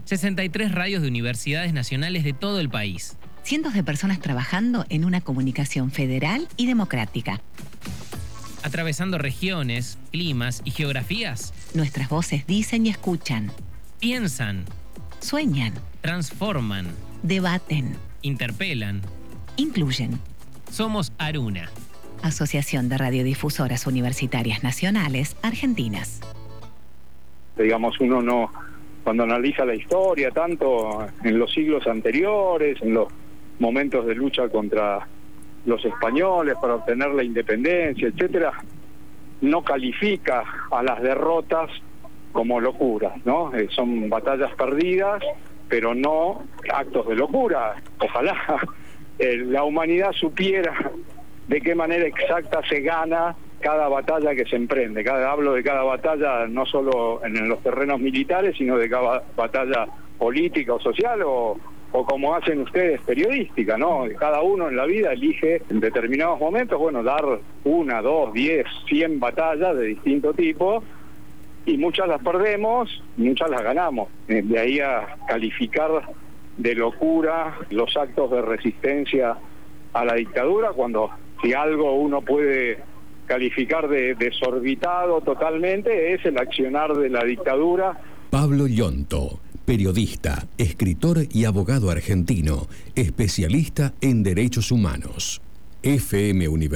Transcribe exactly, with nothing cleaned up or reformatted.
sesenta y tres radios de universidades nacionales de todo el país. Cientos de personas trabajando en una comunicación federal y democrática. Atravesando regiones, climas y geografías. Nuestras voces dicen y escuchan. Piensan. Sueñan. Transforman. Debaten. Interpelan. Incluyen. Somos Aruna. Asociación de Radiodifusoras Universitarias Nacionales Argentinas. Digamos, uno no, cuando analiza la historia, tanto en los siglos anteriores, en los momentos de lucha contra los españoles para obtener la independencia, etcétera, no califica a las derrotas como locuras, ¿no? Eh, son batallas perdidas, pero no actos de locura. Ojalá eh, la humanidad supiera de qué manera exacta se gana cada batalla que se emprende. Cada, hablo de cada batalla no solo en los terrenos militares, sino de cada batalla política o social, o, o como hacen ustedes, periodística, ¿no? Cada uno en la vida elige en determinados momentos, bueno, dar una, dos, diez, cien batallas de distinto tipo, y muchas las perdemos, muchas las ganamos. De ahí a calificar de locura los actos de resistencia a la dictadura, cuando si algo uno puede calificar de desorbitado totalmente es el accionar de la dictadura. Pablo Yonto, periodista, escritor y abogado argentino, especialista en derechos humanos. F M Universidad.